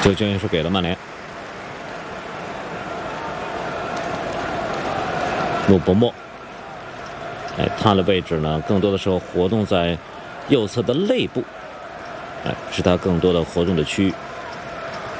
这个球员是给了曼联。穆伯莫，他的位置呢，更多的时候活动在右侧的肋部，是他更多的活动的区域。